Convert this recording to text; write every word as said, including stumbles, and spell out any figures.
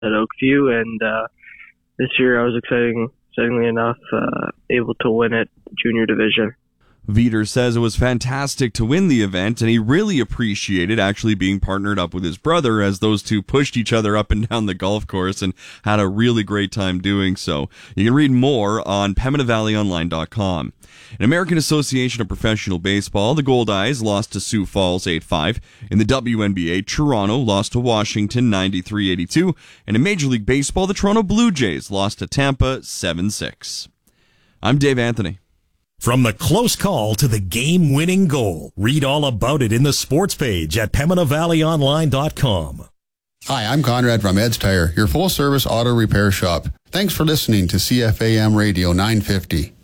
at Oakview, and uh, this year I was exciting, excitingly enough uh, able to win it junior division. Veter says it was fantastic to win the event, and he really appreciated actually being partnered up with his brother as those two pushed each other up and down the golf course and had a really great time doing so. You can read more on Pembina Valley Online dot com. In American Association of Professional Baseball, the Goldeyes lost to Sioux Falls eight five. In the W N B A, Toronto lost to Washington ninety-three eighty-two. And in Major League Baseball, the Toronto Blue Jays lost to Tampa seven six. I'm Dave Anthony. From the close call to the game-winning goal, read all about it in the sports page at Pembina Valley Online dot com. Hi, I'm Conrad from Ed's Tire, your full-service auto repair shop. Thanks for listening to C F A M Radio nine fifty.